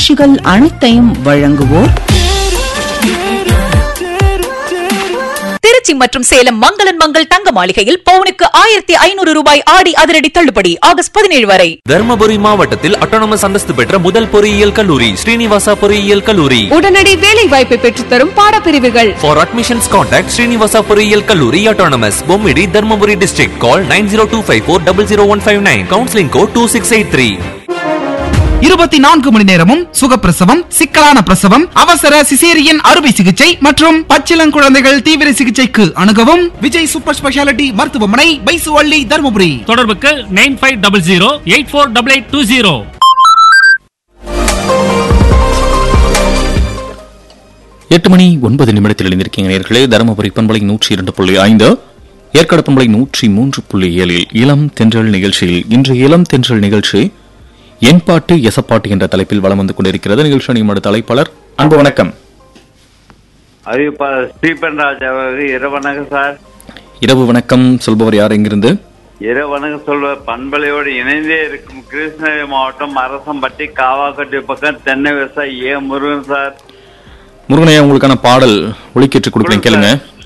நிகழ்ச்சிகள் அனைத்தையும் வழங்குவோர் திருச்சி மற்றும் சேலம் மங்களன் மங்கள் தங்க மாளிகையில் பவுனுக்கு 1500 ரூபாய் ஆடி அதிரடி தள்ளுபடி ஆகஸ்ட் 17 வரை. தர்மபுரி மாவட்டத்தில் அட்டானமஸ் அந்தஸ்து பெற்ற முதல் பொறியியல் கல்லூரி ஸ்ரீனிவாசா பொறியியல் கல்லூரி. உடனடி வேலை வாய்ப்பை பெற்றுத்தரும் பாடப்பிரிவுகள். For admissions contact ஸ்ரீனிவாசா பொறியியல் கல்லூரி autonomous Bommidi Dharmapuri district. Call 9025400159. Counseling code 2683. 24 மணி நேரமும் சுகப்பிரசவம், சிக்கலான பிரசவம், அவசர சிசேரியன் அறுவை சிகிச்சை மற்றும் பச்சிளங்குழந்தைகள் தீவிர சிகிச்சைக்கு அணுகவும் விஜய் சூப்பர் ஸ்பெஷாலிட்டி மருத்துவமனை, பைசுவள்ளி, தர்மபுரி. தொடர்புக்கு 9500848820. 8 மணி 9 நிமிடத்தில் இணைந்திருக்கீங்க நேயர்களே. தருமபுரி பண்பலை 102.5, ஏற்காடு பண்பலை 103.7 இளம் தென்றல் நிகழ்ச்சியில் இன்று இளம் தென்றல் நிகழ்ச்சி என் பாட்டு எசப்பாட்டு என்ற தலைப்பில் வலம் வந்து கொண்டிருக்கிறது. நிகழ்ச்சி நியமன தலைப்பாளர் அன்பு வணக்கம். அறிவிப்பாளர் ஸ்ரீபன் ராஜ் அவர்கள் இரவு வணக்கம் சார். இரவு வணக்கம் சொல்பவர் யார், எங்கிருந்து? இரவு வணக்கம் சொல்வர் பண்பலையோடு இணைந்தே இருக்கும் கிருஷ்ணகிரி மாவட்டம் அரசம்பட்டி காவாக்கட்டி பக்கம் தென்னை விவசாயி ஏ முருகன் சார். முருகனையா, உங்களுக்கான பாடல் ஒலிக்கேற்று கொடுக்கிறேன், கேளுங்க.